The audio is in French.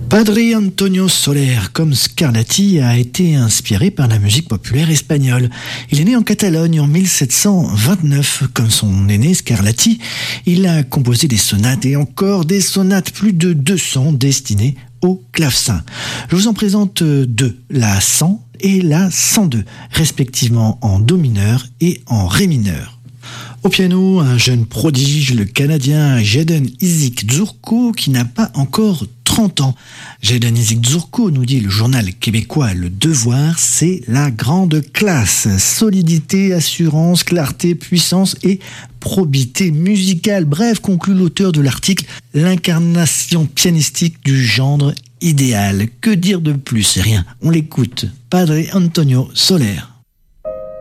Padre Antonio Soler, comme Scarlatti, a été inspiré par la musique populaire espagnole. Il est né en Catalogne en 1729. Comme son aîné Scarlatti, il a composé des sonates et encore des sonates, plus de 200 destinées au clavecin. Je vous en présente deux, la 100 et la 102, respectivement en do mineur et en ré mineur. Au piano, un jeune prodige, le Canadien Jaden Isaac Dzurko, qui n'a pas encore 30 ans. Jaden Isaac Dzurko, nous dit le journal québécois Le Devoir, c'est la grande classe. Solidité, assurance, clarté, puissance et probité musicale. Bref, conclut l'auteur de l'article, l'incarnation pianistique du genre idéal. Que dire de plus? Rien. On l'écoute. Padre Antonio Soler.